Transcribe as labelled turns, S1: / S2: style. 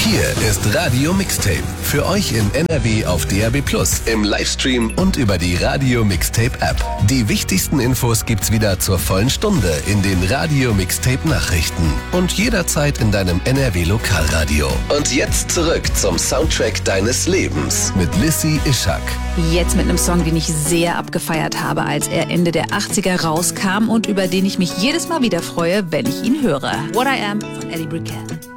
S1: Hier ist Radio Mixtape. Für euch in NRW auf DAB+, im Livestream und über die Radio Mixtape App. Die wichtigsten Infos gibt's wieder zur vollen Stunde in den Radio Mixtape Nachrichten und jederzeit in deinem NRW Lokalradio. Und jetzt zurück zum Soundtrack deines Lebens mit Lissy Ishak.
S2: Jetzt mit einem Song, den ich sehr abgefeiert habe, als er Ende der 80er rauskam und über den ich mich jedes Mal wieder freue, wenn ich ihn höre. What I Am von Ellie Brickell.